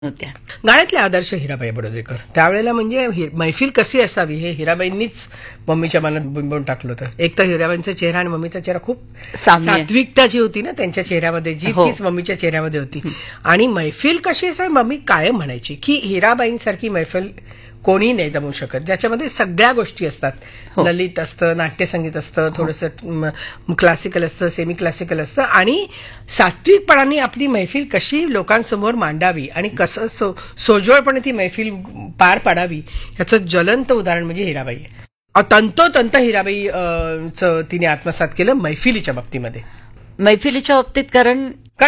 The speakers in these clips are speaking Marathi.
होत्या. गाण्यातले आदर्श हिराबाई बडोदेकर. त्यावेळेला म्हणजे मैफिल कशी असावी हे हिराबाईंनीच मम्मीच्या मनात बिंबवून टाकलं होतं. एक तर हिराबाईंचा चेहरा आणि मम्मीचा चेहरा खूप सात्विकता जी होती ना त्यांच्या चेहऱ्यामध्ये, जी तीच मम्मीच्या चेहऱ्यामध्ये होती. आणि मैफिल कशी असावी मम्मी कायम म्हणायची की हिराबाईंसारखी मैफिल कोणी नाही जमवू शकत, ज्याच्यामध्ये सगळ्या गोष्टी असतात. ललित असतं, नाट्यसंगीत असतं, थोडंसं क्लासिकल असतं, सेमी क्लासिकल असतं, आणि सात्विकपणाने आपली मैफिल कशी लोकांसमोर मांडावी आणि कसं सोजवळपणे ती मैफिल पार पाडावी ह्याचं ज्वलंत उदाहरण म्हणजे हिराबाई. तंतोतंत हिराबाई तिने आत्मसात केलं मैफिलीच्या बाबतीमध्ये. मैफिलीच्या बाबतीत कारण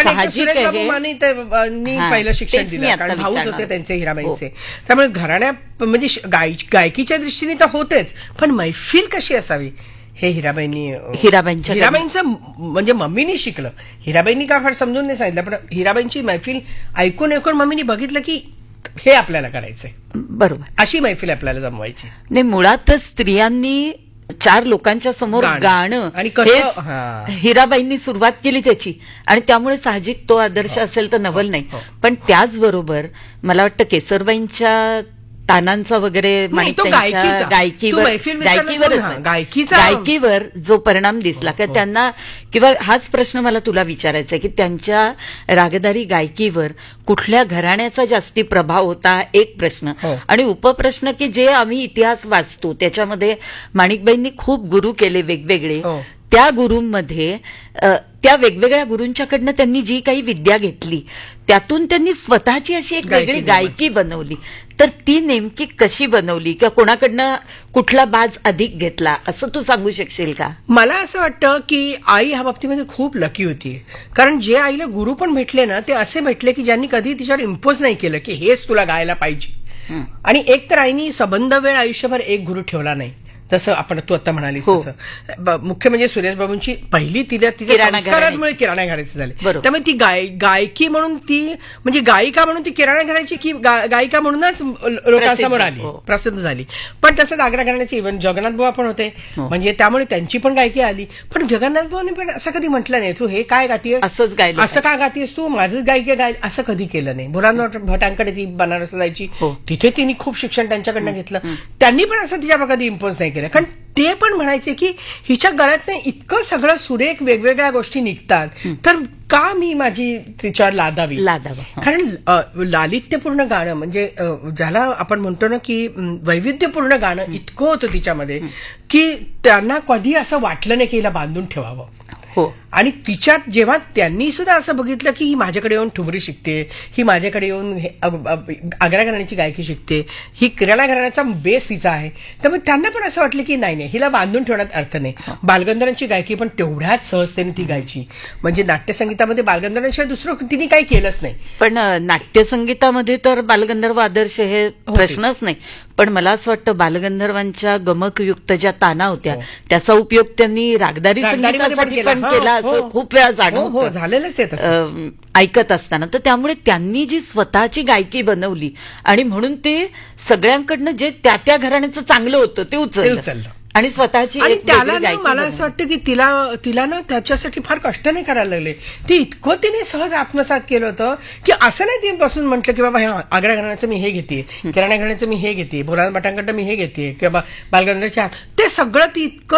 पहिलं शिक्षण दिलं, कारण भाऊच होते त्यांचे हिराबाईंचे. त्यामुळे घराण्या म्हणजे गायकीच्या दृष्टीने तर होतेच, पण मैफिल कशी असावी हे हिराबाईंचं म्हणजे मम्मीनी शिकलं. हिराबाईंनी का फार समजून नाही सांगितलं, पण हिराबाईंची मैफिल ऐकून ऐकून मम्मीनी बघितलं की हे आपल्याला करायचंय, बरोबर अशी मैफिल आपल्याला जमवायची. नाही, मुळातच स्त्रियांनी 4 लोकांच्या समोर गाणं आणि हिराबाईंनी सुरुवात केली त्याची, आणि त्यामुळे साहजिक तो आदर्श असेल तर नवल नाही. पण त्याचबरोबर मला वाटतं केसरबाईंच्या तानांचा वगैरे गायकीवर जो परिणाम दिसला की त्यांना, किंवा हाच प्रश्न मला तुला विचारायचा आहे की त्यांच्या रागदारी गायकीवर कुठल्या घराण्याचा जास्ती प्रभाव होता, एक प्रश्न. आणि उपप्रश्न की जे आम्ही इतिहास वाचतो त्याच्यामध्ये माणिकबाईंनी खूप गुरु केले वेगवेगळे, त्या गुरूंमध्ये त्या वेगवेगळ्या गुरूंच्याकडनं त्यांनी जी काही विद्या घेतली त्यातून त्यांनी स्वतःची अशी एक वेगळी गायकी बनवली. तर ती नेमकी कशी बनवली किंवा कोणाकडनं कुठला बाज अधिक घेतला असं तू सांगू शकशील का? मला असं वाटतं की आई ह्या बाबतीमध्ये खूप लकी होती, कारण जे आईला गुरु पण भेटले ना ते असे भेटले की ज्यांनी कधी तिच्यावर इम्पोज नाही केलं की हेच तुला गायला पाहिजे. आणि एक तर आईनी सबंध वेळ आयुष्यभर एक गुरु ठेवला नाही, तसं आपण तू आता म्हणालीस तसं. मुख्य म्हणजे सुरेश बाबूंची पहिली तिच्या संस्कारामुळे किराणा घराण्याचे झाले. त्यामुळे ती गायकी म्हणून ती म्हणजे गायिका म्हणून ती किराणा घराण्याची की गायिका म्हणूनच लोकांसमोर आली, प्रसिद्ध झाली. पण तसंच आग्रा घराण्याचे इव्हन जगन्नाथ बुवा पण होते, म्हणजे त्यामुळे त्यांची पण गायकी आली. पण जगन्नाथ बुवाने पण असं कधी म्हटलं नाही तू हे काय गातीयस, असं का गातीयस तू, माझंच गायकी गाय, असं कधी केलं नाही. भोलानाथ भटांकडे ती बनारसला जायची, तिथे तिने खूप शिक्षण त्यांच्याकडनं घेतलं. त्यांनी पण असं तिच्यावर कधी इम्पोज नाही केलं, कारण ते पण म्हणायचे की हिच्या गळ्यात नाही इतकं सगळं सुरेख वेगवेगळ्या गोष्टी निघतात, तर का मी माझी तिच्यावर लादावी. कारण लालित्यपूर्ण गाणं म्हणजे ज्याला आपण म्हणतो ना की वैविध्यपूर्ण गाणं इतकं होतं तिच्यामध्ये की त्यांना कधी असं वाटलं नाही की हिला बांधून ठेवावं. आणि तिच्यात जेव्हा त्यांनी सुद्धा असं बघितलं की ही माझ्याकडे येऊन ठुमरी शिकते, ही माझ्याकडे येऊन आग्रा घराण्याची गायकी शिकते, ही किराणा घराण्याचा बेस तिचा आहे, त्यामुळे त्यांना पण असं वाटलं की नाही हिला बांधून ठेवण्यात अर्थ नाही. बालगंधर्वांची गायकी पण तेवढ्याच सहजतेने ती गायची, म्हणजे नाट्यसंगीतामध्ये बालगंधर्वांशिवाय दुसरं तिने काही केलंच नाही. पण नाट्यसंगीतामध्ये तर बालगंधर्व आदर्श हे प्रश्नच नाही. पण मला असं वाटतं बालगंधर्वांच्या गमकयुक्त ज्या ताना होत्या त्याचा उपयोग त्यांनी रागदारी संगीतासाठी पण केला असं खूप वेळा जाणवतं झालेलंच आहे ऐकत असताना. तर त्यामुळे त्यांनी जी स्वतःची गायकी बनवली आणि म्हणून ते सगळ्यांकडनं जे त्या घराण्याचं चांगलं होतं ते उचललं आणि स्वतःची. आणि त्याला मला असं वाटतं की तिला ना त्याच्यासाठी फार कष्ट नाही करायला लागले, ती इतकं तिने सहज आत्मसात केलं होतं की असं नाही ती बसून म्हटलं की बाबा ह्या आग्रा घराण्याचं मी हे घेते, किराणा घराण्याचं मी हे घेते, भोलानाथ भटांकडनं मी हे घेते किंवा बालगंधर्वांच्या, ते सगळं ती इतकं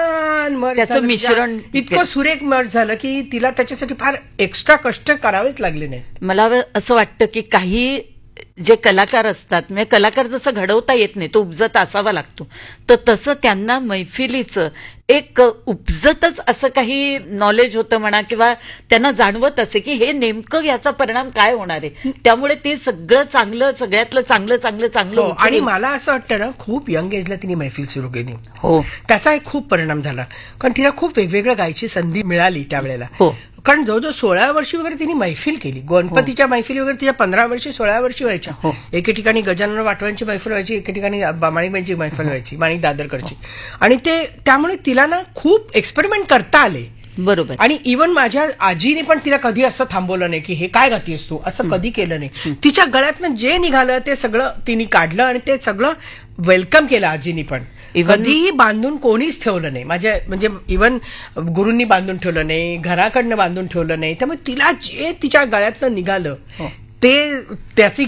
छान त्याचं मिश्रण इतकं सुरेख मर्ज झालं की तिला त्याच्यासाठी फार एक्स्ट्रा कष्ट करावेच लागले नाही. मला असं वाटतं की काही जे कलाकार असतात म्हणजे कलाकार जसं घडवता येत नाही तो उपजत असावा लागतो, तर तसं त्यांना मैफिलीचं एक उपजतच असं काही नॉलेज होतं म्हणा, किंवा त्यांना जाणवत असे की हे नेमकं याचा परिणाम काय होणार आहे, त्यामुळे ते सगळं चांगलं सगळ्यातलं चांगलं चांगलं चांगलं. आणि मला असं वाटतं ना खूप यंग एजला तिने मैफिल सुरू केली, त्याचा एक खूप परिणाम झाला, कारण तिला खूप वेगवेगळ्या गायची संधी मिळाली त्यावेळेला. कारण जवळजवळ 16 वर्षी वगैरे तिने मैफिल केली. गणपतीच्या मैफिली वगैरे तिच्या 15 वर्षी 16 वर्षी व्हायच्या. एके ठिकाणी गजानन वाटवांची मैफिल व्हायची, एके ठिकाणी माणिकबाईंची मैफिल व्हायची, माणिक दादरकडची. आणि त्यामुळे तिला ना खूप एक्सपेरिमेंट करता आले. बरोबर. आणि इव्हन माझ्या आजीने पण तिला कधी असं थांबवलं नाही की हे काय गातीस तू, असं कधी केलं नाही. तिच्या गळ्यातनं जे निघालं ते सगळं तिने काढलं आणि ते सगळं वेलकम केलं आजीनी पण. कधीही बांधून कोणीच ठेवलं नाही, माझ्या म्हणजे इव्हन गुरूंनी बांधून ठेवलं नाही, घराकडनं बांधून ठेवलं नाही. त्यामुळे तिला जे तिच्या गळ्यातनं निघालं ते त्याची